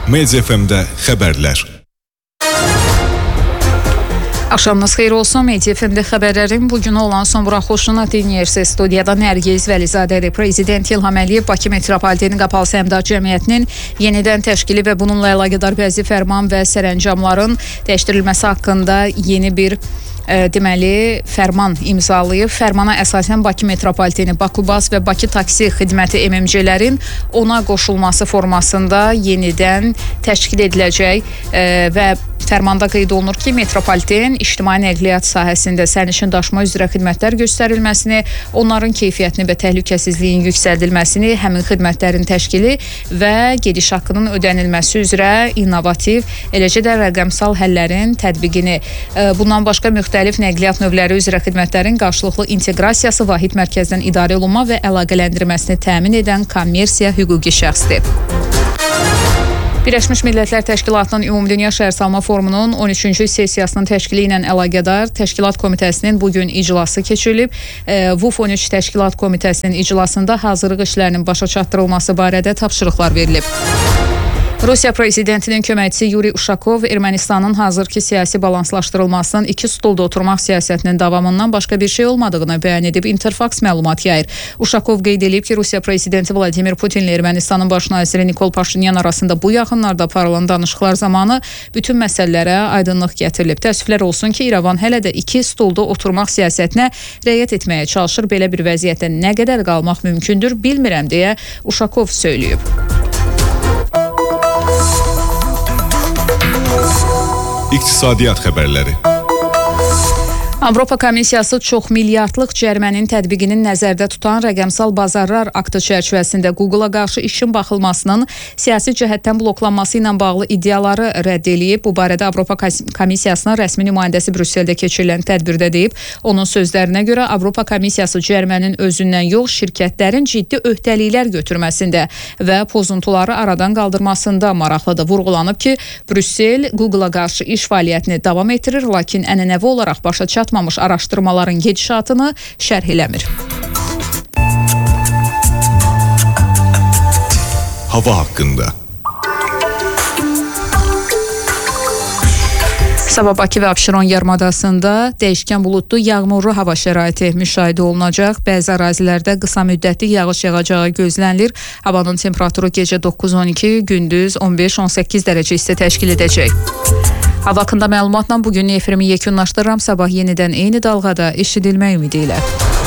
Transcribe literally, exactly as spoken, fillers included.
Media F M-də xəbərlər. Axşamınız xeyir olsun. Media F M-də xəbərlərin bugün olan son buraxılışını dinləyirsiniz. Studiyada Nərgiz Vəlizadəli. Prezident İlham Əliyev Bakı Metropoliteni Qapalı Səhmdar Cəmiyyətinin yenidən təşkili və bununla əlaqədar bəzi fərman və sərəncamların dəyişdirilməsi haqqında yeni bir e, deməli fərman imzalayıb. Fərmana əsasən Bakı Metropoliteni, Bakubas və Bakı Taksi xidməti M M C-lərin ona qoşulması formasında yenidən təşkil ediləcək e, və fərmanda qeyd olunur ki, metropoliten ictimai nəqliyyat sahəsində sərnişin daşıma üzrə xidmətlər göstərilməsini, onların keyfiyyətini və təhlükəsizliyin yüksəldilməsini, həmin xidmətlərin təşkili və gediş haqqının ödənilməsi üzrə innovativ, eləcə də rəqəmsal həllərin tətbiqini, bundan başqa müxtəlif nəqliyyat növləri üzrə xidmətlərin qarşılıqlı inteqrasiyası, vahid mərkəzdən idarə olunma və əlaqələndirməsini təmin edən kommersiya hüquqi şəxsdir. Birləşmiş Millətlər Təşkilatının Ümumdünya Şəhərsalma Forumunun on üçüncü sessiyasının təşkili ilə əlaqədar Təşkilat Komitəsinin bugün iclası keçirilib. V U F on üç Təşkilat Komitəsinin iclasında hazırlıq işlərinin başa çatdırılması barədə tapşırıqlar verilib. Rusiya prezidentinin köməkçisi Yuri Uşakov Ermənistanın hazırki siyasi balanslaşdırılmasının iki stulda oturmaq siyasətinin davamından başqa bir şey olmadığını bəyan edib. Interfax məlumat yayır. Uşakov qeyd edib ki, Rusiya prezidenti Vladimir Putin ilə Ermənistanın baş naziri Nikol Paşinyan arasında bu yaxınlarda aparılan danışıqlar zamanı bütün məsələlərə aydınlıq gətirilib. Təəssüflər olsun ki, İrəvan hələ də iki stulda oturmaq siyasətinə riayət etməyə çalışır. Belə bir vəziyyətdə nə qədər qalmaq mümkündür bilmirəm deyə Uşakov söyləyib. İqtisadiyyat xəbərləri. Avropa Komissiyası çox milyardlıq cərimənin tətbiqinin nəzərdə tutan rəqəmsal bazarlar aktı çərçivəsində Google-a qarşı işin baxılmasının siyasi cəhətdən bloklanması ilə bağlı iddiaları rədd eləyib. Bu barədə Avropa Komissiyasının rəsmi nümayəndəsi Brüsseldə keçirilən tədbirdə deyib. Onun sözlərinə görə Avropa Komissiyası cərimənin özündən yox, şirkətlərin ciddi öhdəliklər götürməsində və pozuntuları aradan qaldırmasında maraqlıdır. Vurğulanıb ki, Brüssel Google-a qarşı iş fəaliyyətini davam etdirir, lakin ənənəvi olaraq başa çatmamış araşdırmaların gedişatını şərh eləmir. Hava haqqında. Sabah Bakı və Abşeron yarımadasında dəyişkən buludlu, yağmurlu hava şəraiti müşahidə olunacaq. Bəzi ərazilərdə qısa müddətli yağış yağacağı gözlənilir. Havanın temperaturu gecə doqquz on iki, gündüz on beş on səkkiz dərəcə isti təşkil edəcək. Hava haqqında məlumatla bugün efirimi yekunlaşdırıram. Sabah yenidən eyni dalğada eşidilmək ümidi ilə.